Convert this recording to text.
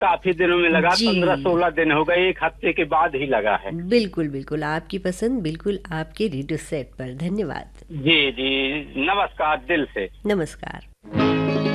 काफी दिनों में लगा, जी 15-16 दिन हो गए, 1 हफ्ते के बाद ही लगा है। बिल्कुल बिल्कुल, आपकी पसंद बिल्कुल आपके रेडियो सेट पर। धन्यवाद। जी जी, नमस्कार दिल से। नमस्कार।